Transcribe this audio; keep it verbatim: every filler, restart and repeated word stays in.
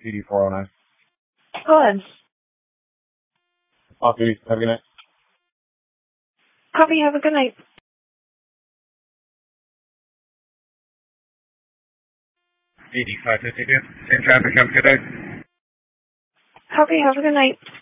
P D four oh nine. Go ahead. Copy. Have a good night. Copy. Have a good night. eighty-five fifty-two. Same traffic. Have a good day. Copy. Have a good night.